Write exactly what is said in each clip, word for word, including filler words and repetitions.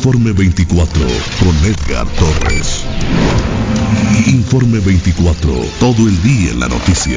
Informe veinticuatro con Edgar Torres. Informe veinticuatro, todo el día en la noticia.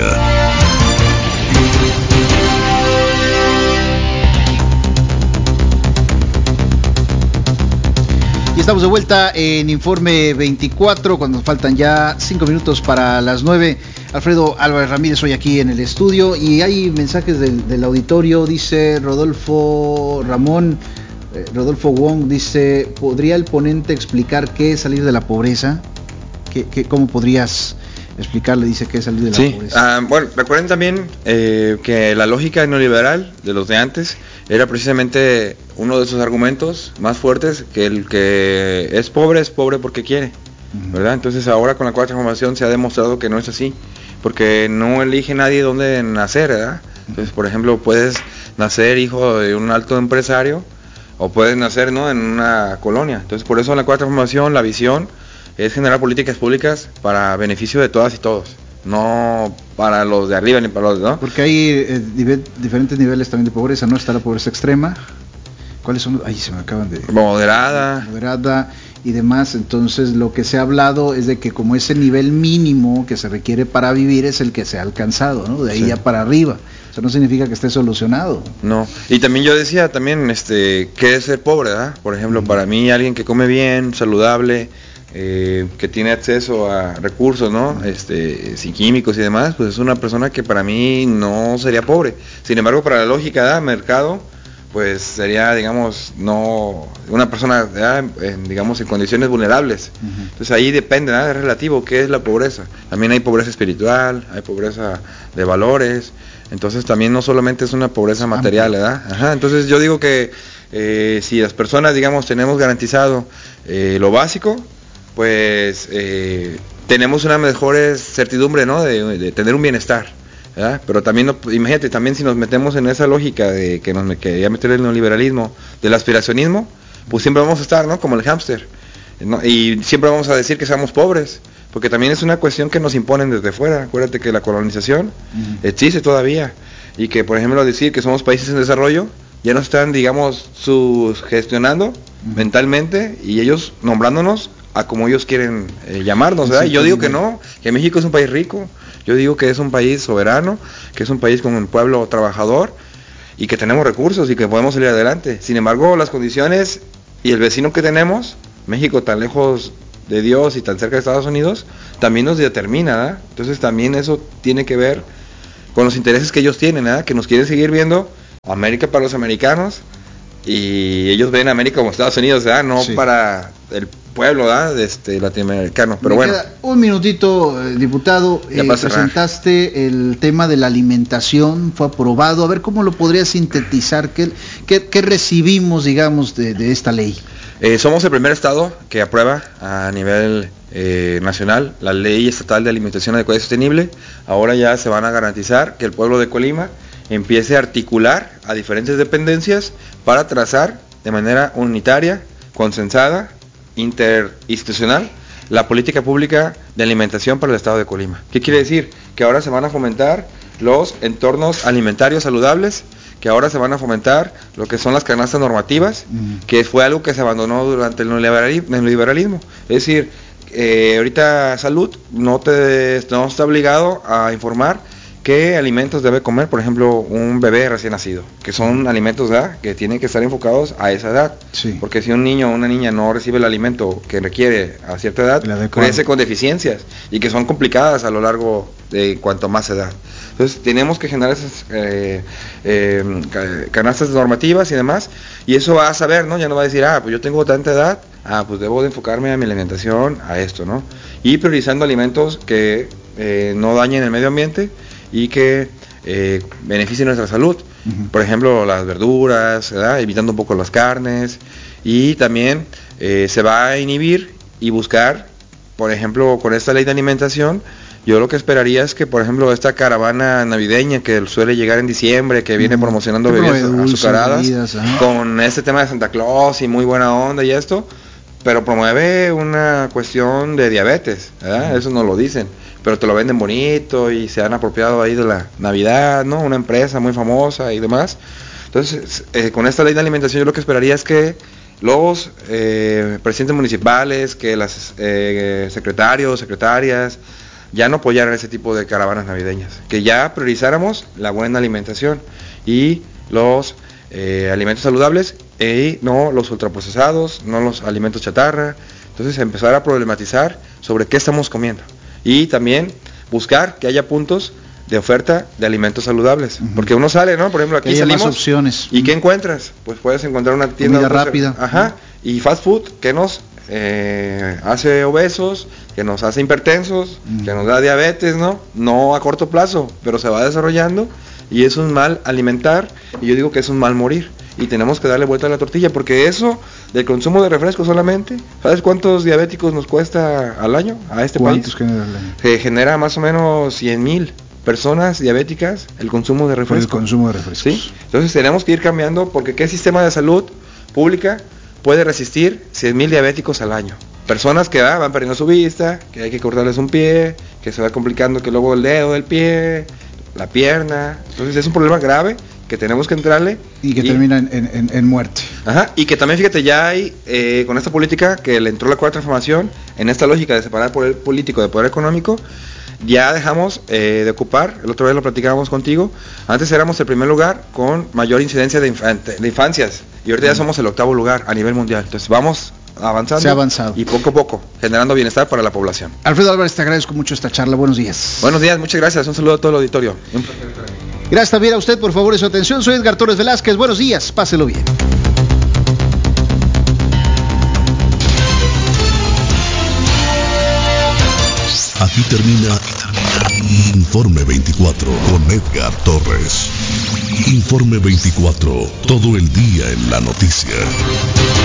Y estamos de vuelta en Informe veinticuatro, cuando nos faltan ya cinco minutos para las nueve. Alfredo Álvarez Ramírez hoy aquí en el estudio, y hay mensajes del, del auditorio. Dice Rodolfo Ramón, eh, Rodolfo Wong, dice: ¿podría el ponente explicar qué es salir de la pobreza? ¿Qué, qué, ¿Cómo podrías explicarle? Dice que es salir de la sí, pobreza. Uh, bueno, recuerden también eh, que la lógica neoliberal de los de antes era precisamente uno de esos argumentos más fuertes, que el que es pobre es pobre porque quiere, ¿verdad? Entonces ahora con la cuarta transformación se ha demostrado que no es así, porque no elige nadie dónde nacer, ¿verdad? Entonces, por ejemplo, puedes nacer hijo de un alto empresario o puedes nacer, ¿no?, en una colonia. Entonces, por eso en la cuarta transformación la visión es generar políticas públicas para beneficio de todas y todos, no para los de arriba ni para los, ¿no? Porque hay eh, diver, diferentes niveles también de pobreza, ¿no? Está la pobreza extrema. ¿Cuáles son? Ahí se me acaban de... Moderada. Moderada y demás. Entonces lo que se ha hablado es de que como ese nivel mínimo que se requiere para vivir es el que se ha alcanzado, ¿no? De ahí sí. ya para arriba. Eso no significa que esté solucionado. No. Y también yo decía también, este, ¿qué es ser pobre, ¿verdad? Por ejemplo, uh-huh. para mí alguien que come bien, saludable, eh, que tiene acceso a recursos, ¿no? Este, sin químicos y demás, pues es una persona que para mí no sería pobre. Sin embargo, para la lógica del mercado, pues sería, digamos, no una persona, ¿verdad?, en, digamos, en condiciones vulnerables. Uh-huh. Entonces ahí depende, ¿verdad?, es relativo qué es la pobreza. También hay pobreza espiritual, hay pobreza de valores. Entonces también no solamente es una pobreza material, ¿verdad? Ajá. Entonces yo digo que eh, si las personas, digamos, tenemos garantizado eh, lo básico, pues eh, tenemos una mejor certidumbre, ¿no?, de, de tener un bienestar, ¿verdad? Pero también, no, imagínate, también si nos metemos en esa lógica de que nos quería meter el neoliberalismo, del aspiracionismo, pues siempre vamos a estar, ¿no?, como el hámster, ¿no? Y siempre vamos a decir que seamos pobres, porque también es una cuestión que nos imponen desde fuera. Acuérdate que la colonización uh-huh. existe todavía, y que, por ejemplo, decir que somos países en desarrollo, ya nos están, digamos, sugestionando uh-huh. mentalmente, y ellos nombrándonos a como ellos quieren eh, llamarnos, ¿verdad? Sí, yo digo que no, que México es un país rico, yo digo que es un país soberano, que es un país con un pueblo trabajador y que tenemos recursos y que podemos salir adelante. Sin embargo, las condiciones y el vecino que tenemos, México tan lejos de Dios y tan cerca de Estados Unidos, también nos determina, ¿verdad? Entonces también eso tiene que ver con los intereses que ellos tienen, ¿verdad? Que nos quieren seguir viendo América para los americanos, y ellos ven a América como Estados Unidos, ¿verdad? No sí. para el pueblo, ¿verdad?, de este latinoamericano. Pero Me bueno, queda un minutito, eh, diputado. Eh, presentaste el tema de la alimentación, fue aprobado. A ver, ¿cómo lo podrías sintetizar? ¿Qué, qué, qué recibimos, digamos, de, de esta ley? Eh, somos el primer estado que aprueba a nivel eh, nacional la ley estatal de alimentación adecuada y sostenible. Ahora ya se van a garantizar que el pueblo de Colima empiece a articular a diferentes dependencias para trazar de manera unitaria, consensada, interinstitucional, la política pública de alimentación para el estado de Colima. ¿Qué quiere decir? Que ahora se van a fomentar los entornos alimentarios saludables, que ahora se van a fomentar lo que son las canastas normativas, uh-huh. que fue algo que se abandonó durante el neoliberalismo. Es decir, eh, ahorita salud no, te, no está obligado a informar qué alimentos debe comer, por ejemplo, un bebé recién nacido, que son alimentos, ¿verdad?, que tienen que estar enfocados a esa edad, sí. porque si un niño o una niña no recibe el alimento que requiere a cierta edad, crece con deficiencias, y que son complicadas a lo largo de cuanto más edad. Entonces tenemos que generar esas eh, eh, canastas normativas y demás, y eso va a saber, ¿no? Ya no va a decir, ah, pues yo tengo tanta edad, ah, pues debo de enfocarme a mi alimentación, a esto, ¿no? Y priorizando alimentos que eh, no dañen el medio ambiente y que eh, beneficien nuestra salud. Uh-huh. Por ejemplo, las verduras, ¿verdad?, evitando un poco las carnes, y también eh, se va a inhibir y buscar, por ejemplo, con esta ley de alimentación, yo lo que esperaría es que, por ejemplo, esta caravana navideña que suele llegar en diciembre, que viene uh-huh. promocionando bebidas azucaradas, bebidas, con este tema de Santa Claus y muy buena onda y esto, pero promueve una cuestión de diabetes, ¿verdad? Uh-huh. Eso no lo dicen, pero te lo venden bonito y se han apropiado ahí de la Navidad, ¿no? Una empresa muy famosa y demás. Entonces, eh, con esta ley de alimentación yo lo que esperaría es que los eh, presidentes municipales, que las eh, secretarios, secretarias, ya no apoyaran ese tipo de caravanas navideñas, que ya priorizáramos la buena alimentación y los eh, alimentos saludables y no los ultraprocesados, no los alimentos chatarra. Entonces empezar a problematizar sobre qué estamos comiendo y también buscar que haya puntos de oferta de alimentos saludables, uh-huh. porque uno sale, ¿no? Por ejemplo, aquí salimos más opciones. ¿Y uh-huh. qué encuentras? Pues puedes encontrar una tienda comida rápida, ajá, uh-huh. y fast food que nos eh, hace obesos, que nos hace hipertensos, uh-huh. que nos da diabetes, ¿no? No a corto plazo, pero se va desarrollando y es un mal alimentar y yo digo que es un mal morir. Y tenemos que darle vuelta a la tortilla, porque eso del consumo de refrescos solamente, ¿sabes cuántos diabéticos nos cuesta al año a este ¿Cuántos país? Genera al año? Se genera más o menos cien mil personas diabéticas el consumo de refrescos. El consumo de refrescos. ¿Sí? Entonces tenemos que ir cambiando, porque ¿qué sistema de salud pública puede resistir cien mil diabéticos al año? Personas que ah, van perdiendo su vista, que hay que cortarles un pie, que se va complicando, que luego el dedo del pie, la pierna. Entonces es un problema grave que tenemos que entrarle. Y que y, termina en, en, en muerte. Ajá, y que también, fíjate, ya hay, eh, con esta política, que le entró la cuarta transformación, en esta lógica de separar poder político de poder económico, ya dejamos eh, de ocupar, el otro día lo platicábamos contigo, antes éramos el primer lugar con mayor incidencia de, infan- de infancias, y ahorita mm. ya somos el octavo lugar a nivel mundial, entonces vamos avanzando. Se ha avanzado. Y poco a poco, generando bienestar para la población. Alfredo Álvarez, te agradezco mucho esta charla, buenos días. Buenos días, muchas gracias, un saludo a todo el auditorio. Un Gracias también a usted por favor de su atención. Soy Edgar Torres Velázquez. Buenos días, páselo bien. Aquí termina Informe veinticuatro con Edgar Torres. Informe veinticuatro, todo el día en la noticia.